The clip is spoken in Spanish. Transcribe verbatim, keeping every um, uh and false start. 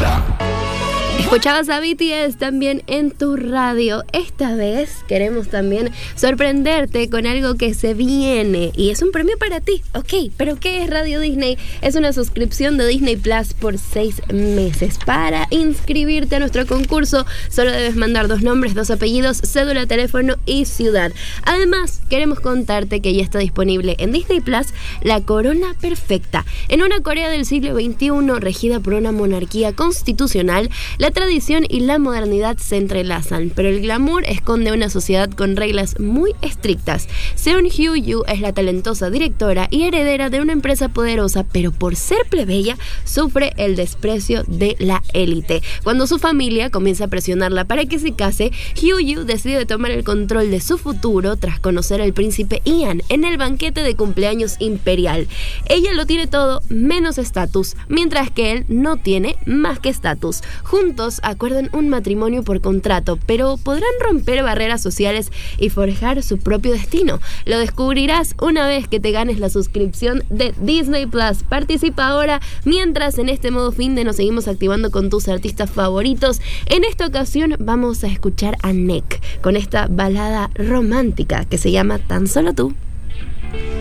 Escuchabas a B T S también en tu radio. Esta vez queremos también sorprenderte con algo que se viene y es un premio para ti. Ok, pero ¿qué es Radio Disney? Es una suscripción de Disney Plus por seis meses. Para inscribirte a nuestro concurso solo debes mandar dos nombres, dos apellidos, cédula, teléfono y ciudad. Además, queremos contarte que ya está disponible en Disney Plus La Corona Perfecta. En una Corea del siglo veintiuno regida por una monarquía constitucional, la tradición y la modernidad se entrelazan, pero el glamour esconde una sociedad con reglas muy estrictas. Seon Hyo-yoo es la talentosa directora y heredera de una empresa poderosa, pero por ser plebeya sufre el desprecio de la élite. Cuando su familia comienza a presionarla para que se case, Hyo-yoo decide tomar el control de su futuro tras conocer al príncipe Ian en el banquete de cumpleaños imperial. Ella lo tiene todo menos estatus, mientras que él no tiene más que estatus. Juntos acuerdan un matrimonio por contrato, pero podrán romper barreras sociales y forjar su propio destino. Lo descubrirás una vez que te ganes la suscripción de Disney Plus. Participa ahora, mientras en este modo fin de nos seguimos activando con tus artistas favoritos. En esta ocasión vamos a escuchar a Nek con esta balada romántica que se llama Tan Solo Tú.